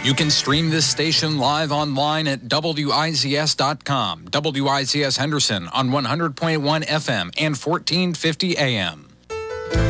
You can stream this station live online at WIZS.com. WIZS Henderson on 100.1 FM and 1450 AM.